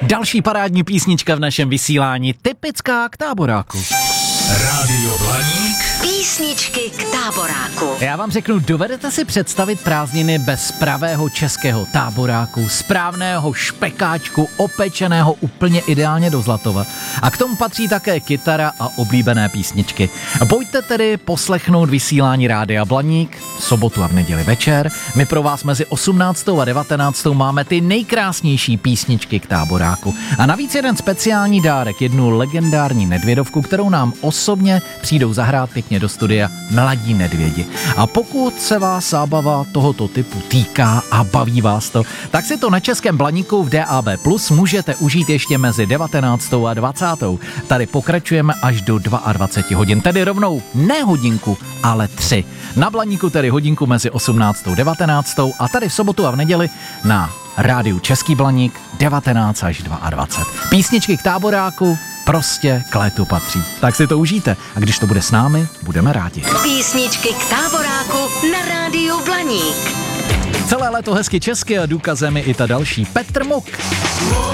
Další parádní písnička v našem vysílání, typická k táboráku. Rádio Blaník. Písničky k táboráku. Já vám řeknu, dovedete si představit prázdniny bez pravého českého táboráku, správného špekáčku, opečeného úplně ideálně do zlatova. A k tomu patří také kytara a oblíbené písničky. Pojďte tedy poslechnout vysílání Rádia Blaník v sobotu a v neděli večer. My pro vás mezi 18. a 19. máme ty nejkrásnější písničky k táboráku. A navíc jeden speciální dárek, jednu legendární nedvědovku, kterou nám osobně přijdou zahrát pěkně do studia Mladí nedvědi. A pokud se vás zábava tohoto typu týká a baví vás to, tak si to na Českém Blaníku v DAB Plus můžete užít ještě mezi 19. a 20. Tady pokračujeme až do 22 hodin, tedy rovnou ne hodinku, ale 3. Na Blaníku tedy hodinku mezi 18. a 19. a tady v sobotu a v neděli na rádiu Český Blaník 19 až 22. Písničky k táboráku prostě k létu patří. Tak si to užijte a když to bude s námi, budeme rádi. Písničky k táboráku na rádiu Blaník. Celé léto hezky česky a důkazem je i ta další Petr Muk.